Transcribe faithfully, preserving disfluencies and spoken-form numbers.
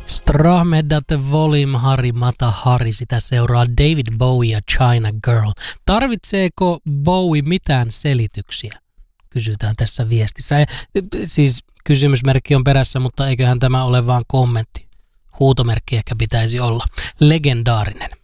Strahmedat Volim Hari Mata Hari, sitä seuraa David Bowie ja China Girl. Tarvitseeko Bowie mitään selityksiä? Kysytään tässä viestissä. Siis kysymysmerkki on perässä, mutta eiköhän tämä ole vaan kommentti. Huutomerkki ehkä pitäisi olla. Legendaarinen.